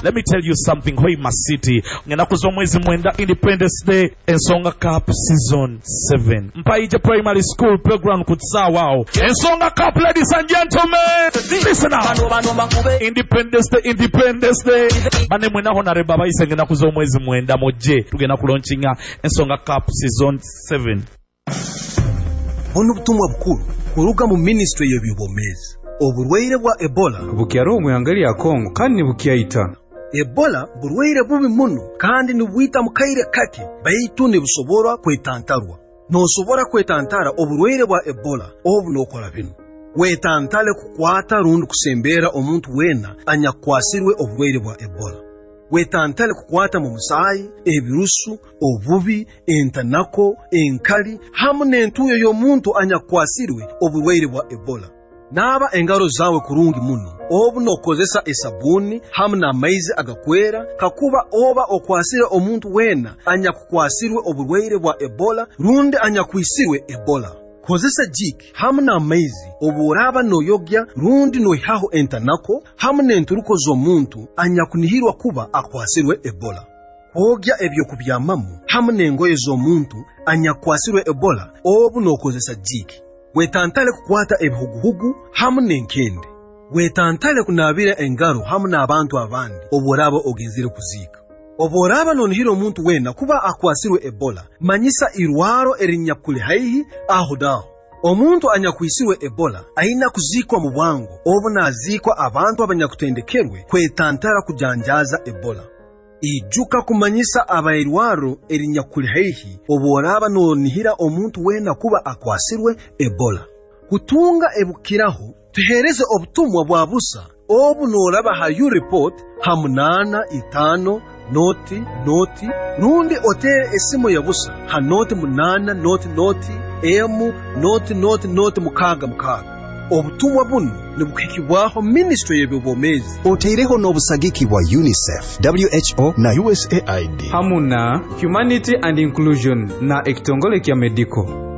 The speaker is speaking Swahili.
Let me tell you something. Hoima City ngena kuzo mwezi mwenda Independence Day Ensonga Cup season 7 Mpaija Primary School program kutsa wao Ensonga Cup, ladies and gentlemen. Listen now. Independence Day bane mwena honare baba ise ngena kuzo mwezi mwenda moje tugena kulauncinga Ensonga Cup season 7. Ono butumwa bukuru kuruga mu ministry y'ebyobomezi. Oburwaire bwa Ebola bukyaro omuyangari ya Kongo kandi bukyayita. Ebola burwaire bubi muno kandi nibwita mu kaire kake baitu nibusobora kwetantarwa. Nosobora kwetantara oburwaire bwa Ebola obu nokola bino. Wetantale kukwata rundu kusembera omuntu wena anyakwasirwe oburwaire bwa Ebola. Wetantale kukwata mu musayi, ebirusu, obubi, entanako, enkali, hamu n'entuyo y'omuntu anyakwasirwe oburwaire bwa Ebola. Naba engaro zawe kurungi muno. Obu nokozesa esabuni hamu n'amaizi agakwera kakuba oba okwasire omuntu wena anyakukwasirwe oburwaire bwa Ebola rundi anyakwisirwe Ebola. Kozesa jiki hamu n'amaizi oburaba noyogya rundi noihaho entanako hamu n'enturuko z'omuntu anyakunihirwa kuba akwasirwe Ebola. Ogya ebyo kubyamamu hamu n'engoye z'omuntu anyakwasirwe Ebola obu nokozesa jiki. Wetantale kukwata ebihuguhugu hamu n'enkende. Wetantale kunabira engaro hamu n'abantu abandi oburaba ogenzire kuzika. Oboraba nonihira omuntu wena kuba akwasirwe Ebola manyisa irwaro erinyakule haihi ahodaho. Omuntu anyakwisirwe Ebola aina kuzikwa mu bwangu obu nazikwa abantu abanyakutendekerwe kwetantara kujanjaza Ebola. Ijuka kumanyisa abairwaro erinyakule haihi oboraba nonihira omuntu wena kuba akwasirwe Ebola. Kutunga ebukiraho tuhereze obutumwa bwa busa obu noraba hayu report hamunana itano noti rundi otere esimu ya busa ha noti munana noti emu noti mukaga. Obutumwa buno nibukikibwaho ministry y'ebyobomezi oteireho n'obusagiki bwa UNICEF, WHO na USAID hamuna Humanity and Inclusion na ekitongole kya medical.